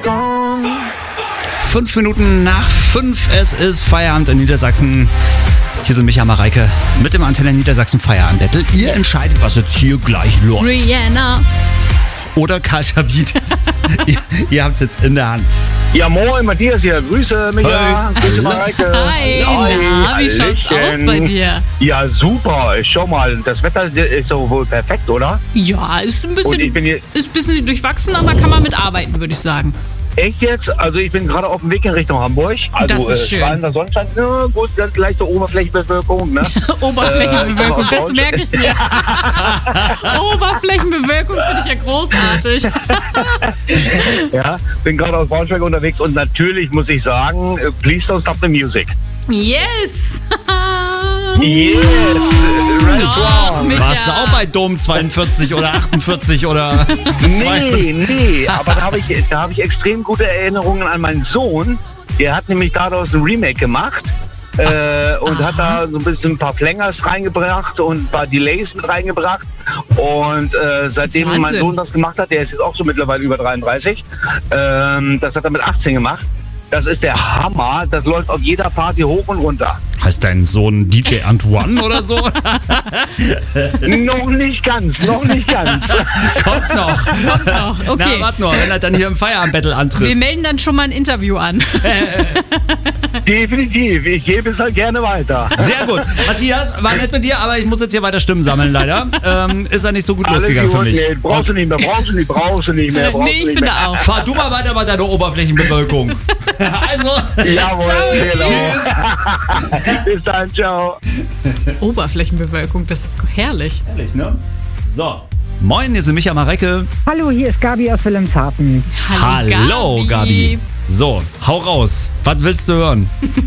5 Minuten nach 5, es ist Feierabend in Niedersachsen. Hier sind Micha Mareike mit dem Antenne Niedersachsen Feierabend-Battle. Ihr entscheidet, was jetzt hier gleich läuft. Rihanna. Oder Kalter Beat. ihr habt es jetzt in der Hand. Ja, moin, Matthias hier. Grüße, Micha. Grüße, Mareike. Hi, na, wie schaut's aus bei dir? Ja, super. Schau mal, das Wetter ist doch wohl perfekt, oder? Ja, ist ein Und ich bin hier bisschen durchwachsen, aber kann man mitarbeiten, würde ich sagen. echt jetzt, also ich bin gerade auf dem Weg in Richtung Hamburg. Also Das ist schön. strahlender Sonnenschein, ja, gut, ganz leichte Oberflächenbewölkung, ne? Oberflächenbewölkung, das merke ich mir. Oberflächenbewölkung finde ich ja großartig. Ja, bin gerade aus Braunschweig unterwegs und natürlich muss ich sagen, please don't stop the music. Yes! Yes! Doch, Micha. Warst du auch bei Dom 42 oder 48 oder 2? Nee, aber da habe ich extrem gute Erinnerungen an meinen Sohn. Der hat nämlich daraus ein Remake gemacht und hat da so ein paar Flangers reingebracht und ein paar Delays mit reingebracht. Und seitdem Wahnsinn. mein Sohn das gemacht hat, der ist jetzt auch schon mittlerweile über 33, das hat er mit 18 gemacht. Das ist der Hammer. Das läuft auf jeder Party hoch und runter. Heißt dein Sohn DJ Antoine oder so? Noch nicht ganz. Kommt noch. Kommt noch, okay. Na, warte nur, wenn er dann hier im Feierabend-Battle antritt. Wir melden dann schon mal ein Interview an. Definitiv. Ich gebe es halt gerne weiter. Sehr gut. Matthias, war nett mit dir, aber ich muss jetzt hier weiter Stimmen sammeln, leider. Ist ja nicht so gut losgegangen für mich. Nee, brauchst du nicht mehr. Nee, ich finde auch. Fahr du mal weiter bei deiner Oberflächenbewölkung. Also, Jawohl, genau. Tschüss. Bis dann, ciao. Oberflächenbewölkung, das ist herrlich. Ehrlich, ne? So. Moin, hier sind Micha Mareike. Hallo, hier ist Gabi aus Wilhelmshaven. Hallo, Gabi. So, hau raus. Was willst du hören?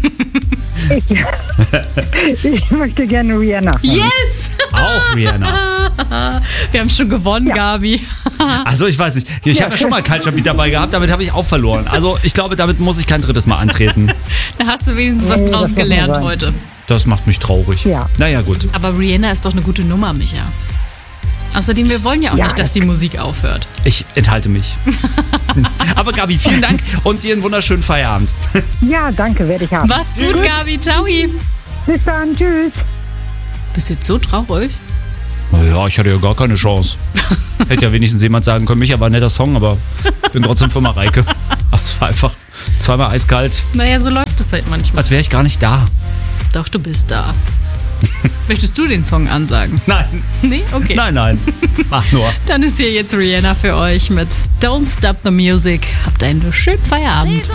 Ich möchte gerne Rihanna. Yes! Auch Rihanna. Wir haben schon gewonnen, Gabi. Also, ich weiß nicht. Ich habe ja schon mal Culture Beat dabei gehabt, damit habe ich auch verloren. Also, ich glaube, damit muss ich kein drittes Mal antreten. Da hast du wenigstens was Nee, draus das muss gelernt man sein. heute. Das macht mich traurig. Ja. Naja, gut. Aber Rihanna ist doch eine gute Nummer, Micha. Außerdem, wir wollen ja auch Ja. nicht, dass die Musik aufhört. Ich enthalte mich. Aber Gabi, vielen Dank und dir einen wunderschönen Feierabend. Ja, danke, werde ich haben. Mach's gut, Gabi. Ciao. Bis dann, tschüss. Bist du jetzt so traurig? Naja, ich hatte ja gar keine Chance. Hätte ja wenigstens jemand sagen können, Micha war ein netter Song, aber ich bin trotzdem für Mareike. Aber es war einfach zweimal eiskalt, Naja, so läuft es halt manchmal. als wäre ich gar nicht da. Doch, du bist da. Möchtest du den Song ansagen? Nein, Nee? Okay. nein, mach nur. Dann ist hier jetzt Rihanna für euch mit Don't Stop the Music. Habt einen schönen Feierabend.